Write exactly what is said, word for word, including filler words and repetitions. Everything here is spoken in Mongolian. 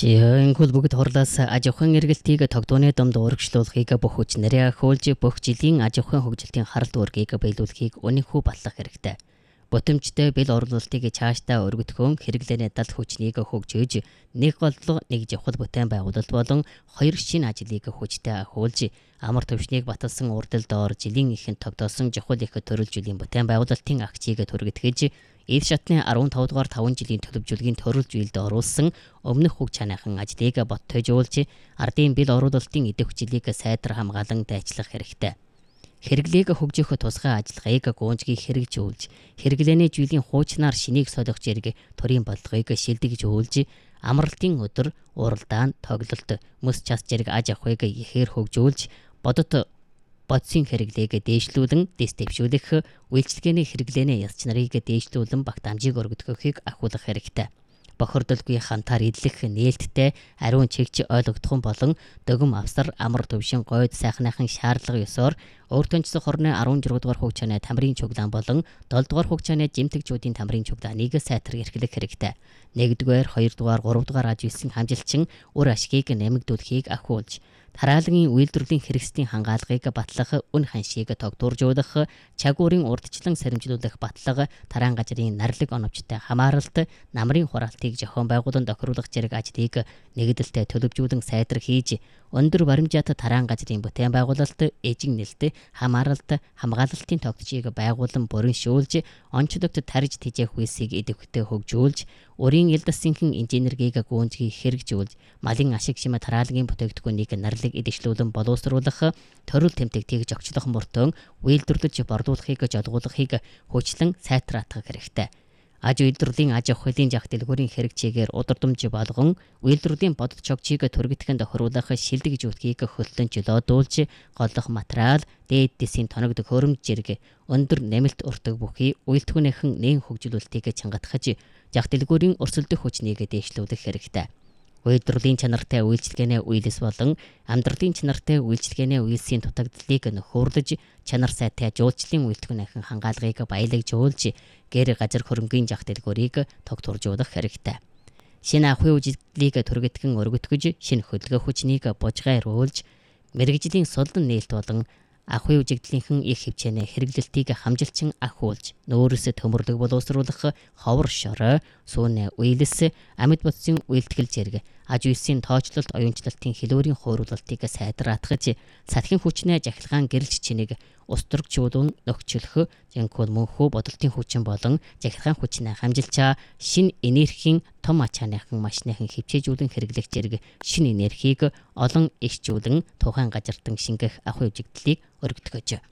Жингүүл бүгд хорлоос аж ахуйн эргэлтийг тогтооны домд урагшлуулахыг бүх хүчнэрээ ахиулж бүх жилийн аж ахуйн хөгжилтийн харал үүргийг биелүүлэхийг үнэнхүү батлах хэрэгтэй. Бүтэмжтэй бэл орлуулалтыг цаашдаа өргөдөхөн хэрэглээний дал хүчнийг хөгжиж, нэг голлого нэг жавхал бүтээн байгуулалт болон хоёр шинэ ажлыг хүчтэй ахиулж, амар төвшнийг баталсан урдал доор жилийн ихэнд тогтоосон жавхал их төрөлжүүлийн бүтээн байгуулалтын акцийг түргэтгэж, Эд шатны арван тавд дугаар таван жилийн төлөвжүүлгийн төрөлж үйлд оруулсан өмнөх хуг чанаахан ажлыг боттойжуулж, ардын бэл оруулалтын эдэх хүчлийг сайдар хамгаалан дайчлах хэрэгтэй. Хэрэглээг хөгжих тусгай ажиллагааг гуунжгийг хэрэгжүүлж, хэрэглээний зүйлийн хуучнаар шинийг солих зэрэг төрийн бодлогыг шилдэгж өөлж, амралтын өдөр уралдаан тоглолт мөс час зэрэг аж ахуйг ихээр хөгжүүлж, бодот бодсын хэрэглээг дээшлүүлэн дэвшүүлэх, үйлчлэгээний хэрэглээний яс чанарыг дээшлүүлэн багтаамжийг өргөдөхийг ахиулах хэрэгтэй. Бохирдолгүй хантаар идэлэх нээлттэй, ариун чигч ойлгогдхон болон дөгөм авсар амар төвшин гойд сайхныхан шаардлага ёсоор өөртөнчсөн хорны арван зургаан дугаар хуг чанаа тамирын чуглаан болон долоо дугаар хуг чанаа жимтгчүүдийн тамирын чуглааныг сайтар эрхлэх хэрэгтэй. нэгдүгээр, хоёр дугаар, гурав дугаар аж үйлсэн хамжилчин үр ашгийг нэмэгдүүлэхийг ахиулж, тараалгын үйлдвэрлэлийн хэрэгслийн хангаалгыг батлах, үн ханшийг тогтворжуулах, чагуурын урдчлан сэрэмжлүүлэх батлага, тараан газрын нарлаг оновчтой хамааралт, намрын хураалтыг зохион байгуулан тохируулах зэрэг ажлыг нэгдэлтэй төлөвжүүлэн сайдар хийж, өндөр баримжаатай тараан газрын бүтээн байгуулалт, эжин нэлт, хамааралт, хамгаалалтын тогтцыг байгуулан бүрэншүүлж, онцлогт тарж тэжээх үйлсийг идэвхтэй хөгжүүлж, урийн элдэсийнхэн инженергийг гуунжгийг хэрэгжүүлж, малын ашиг шим тараалгын бүтээгдэхүүнийг нарлаг эдэвшлүүлэн боловсруулах, төрөл тэмдэгтийг зохицлох мөртөө үйлдвэрлэж борлуулахыг жолгуулахыг хүчлэн сайтраатгах хэрэгтэй. Аж үйлдвэрлэлийн аж ахуйн зах дэлгүүрийн хэрэгцээгээр удирдамж болгон үйлдвэрлэлийн бодит чогчийг түргэтгэн тохируулах шилдэгж үүрхийг хөлтөн чөлөөдүүлж, голлох материал, дээд дэсийн тоног төхөөрөмж зэрэг өндөр нэмэлт өртөг бүхий үйлдвэрийнхэн нээн хөгжүүлэлтийг чангатгаж, зах дэлгүүрийн өрсөлдөх хүчнийг дээшлүүлэх хэрэгтэй. Үйлдвэрлэлийн чанартай үйлчлэгээний үйлс болон амьдралын чанартай үйлчлэгээний үйлсийн дутагдлыг нөхөрлөж, чанар сайтай жуулчлалын үйлдвэрийнхэн хангаалгыг баялагжуулж, гэр газар хөрөнгийн зах дэлгүүрийг тогтворжуулах хэрэгтэй. Шинэ ахуйн үжилтлийг түргэтгэн өргөтгөж, шинэ хөдөлгөөн хүчнийг бужгайруулж, мэрэгжлийн сулдан нээлт болон ахуйн үжилтлийнхэн их хэмжээний хэрэглэлтийг хамжилчин ахиулж, нөөрэс төмөрлөг боловсруулах, ховор шорой, сүүнэ үйлс, амьд бодсын үйлтгэл зэрэг аж үйлсийн тоочлолт, оюунчлалтын хилүүрийн хууруулалтыг сайдраатгаж, сатхийн хүчнээ жахилгаан гэрэлч чинийг устөргчүүлэн нөхчлөх, зэнхүүл мөнхөө бодолтын хүчин болон жахилгаан хүчнээ хамжилчаа шин энергийн том ачааныхан машиныхан хөвчээжүүлэн хэрэглэх зэрэг шин энергийг олон эгчүүлэн тухайн газартан шингэх ахуйн үжилтлийг өргөдгөж.